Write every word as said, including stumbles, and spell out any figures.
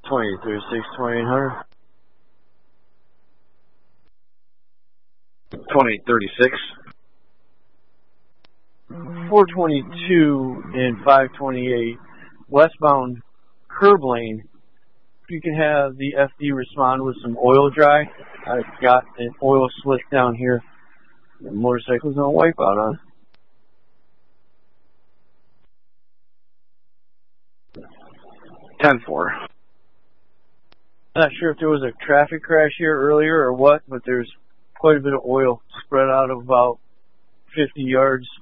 twenty-eight thirty-six, twenty-eight hundred. twenty-eight thirty-six. four twenty-two and five twenty-eight, westbound curb lane. If you can have the F D respond with some oil dry. I've got an oil slick down here. The motorcycle's gonna wipe out on. ten four. Not sure if there was a traffic crash here earlier or what, but there's quite a bit of oil spread out of about fifty yards